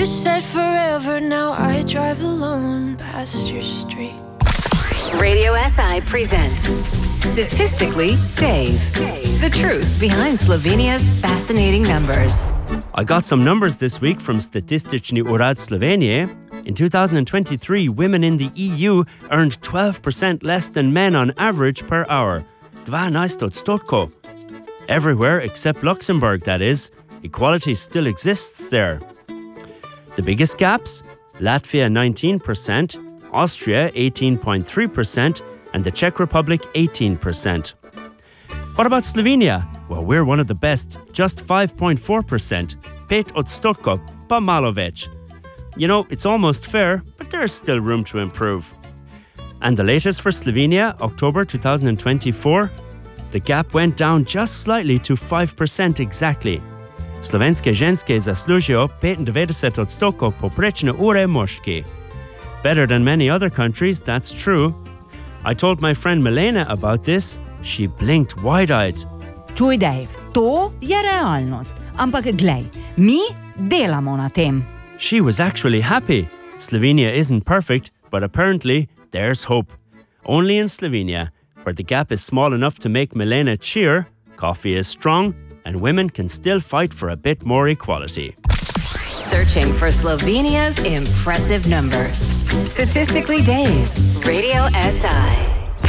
said forever, now I drive alone past your street. Radio SI presents Statistically Dave. The truth behind Slovenia's fascinating numbers. I got some numbers this week from Statistični Urad Slovenije. In 2023, women in the EU earned 12% less than men on average per hour. 12%. Everywhere except Luxembourg, that is. Equality still exists there. The biggest gaps? Latvia 19%, Austria 18.3%, and the Czech Republic 18%. What about Slovenia? Well, we're one of the best, just 5.4%. 5%, pa malo več. You know, it's almost fair, but there's still room to improve. And the latest for Slovenia, October 2024, the gap went down just slightly to 5% exactly. Slovenske ženske zaslužijo 95% poprečne ure moški. Better than many other countries, that's true. I told my friend Milena about this. She blinked wide-eyed. Čuj, Dave, to je realnost. Ampak glej, mi delamo na tem. She was actually happy. Slovenia isn't perfect, but apparently there's hope. Only in Slovenia, where the gap is small enough to make Milena cheer, coffee is strong, and women can still fight for a bit more equality. Searching for Slovenia's impressive numbers. Statistically Dave. Radio SI.